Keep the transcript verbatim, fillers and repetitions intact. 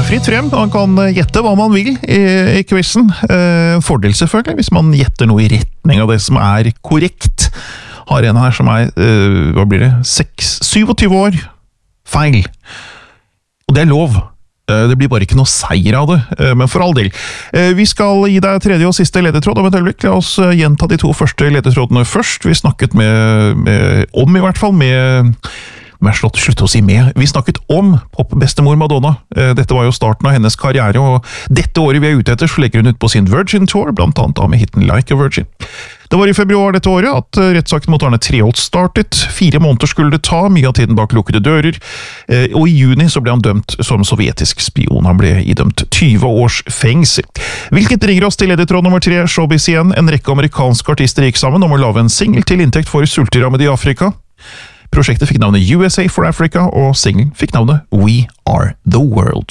er fritt frem, man kan gjette hva man vil i, i quizen. Eh, fordel selvfølgelig, hvis man gjetter noe i retning av det som er korrekt. Har en her som er, eh, hva blir det, seks, syvogtyve år, feil. Og det er lov. Eh, det blir bare ikke noe seier av det, eh, men for all del. Eh, vi skal gi deg tredje og siste ledetråd om et øyeblikk. La oss eh, gjenta de to første ledetrådene først. Vi snakket med, med om i hvert fall, med... Men slått slutt å si med. Vi snakket om popbestemor Madonna. Dette var jo starten av hennes karriere, og dette året vi er ute etter, så legger hun ut på sin Virgin Tour, blant annet da med hitten Like a Virgin. Det var i februar dette året at rettssaken mot Arne Treholt startet. Fire måneder skulle det ta, mye av tiden bak lukkede dører, og i juni så ble han dømt som sovjetisk spion. Han ble idømt tyve års fengsel. Hvilket bringer oss til ledetråd nummer tre, showbiz igjen. En rekke amerikanske artister gikk sammen om å lage en single til inntekt for sulterammede i Afrika. Prosjektet fikk navnet U S A for Africa, og singlen fikk navnet We Are The World.